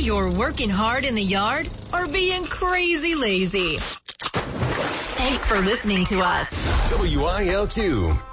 you're working hard in the yard or being crazy lazy. Thanks for listening to us. WILQ.